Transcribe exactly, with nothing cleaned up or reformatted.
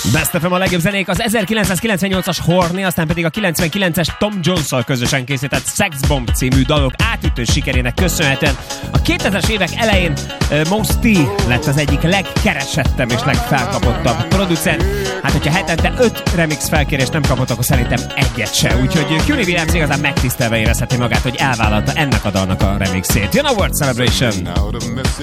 Best ef em a legjobb zenék, az ezerkilencszázkilencvennyolcas Horny, aztán pedig a kilencvenkilences Tom Jones-szal közösen készített Sex Bomb című dalok átütő sikerének köszönhetően a kétezres évek elején uh, Mos T lett az egyik legkeresettebb és legfelkapottabb producer. Hát, hogyha hetente öt remix felkérést nem kapott, akkor szerintem egyet se. Úgyhogy Cuny Williams igazán megtisztelve érezheti magát, hogy elvállalta ennek a dalnak a remixét. Jön a World Celebration!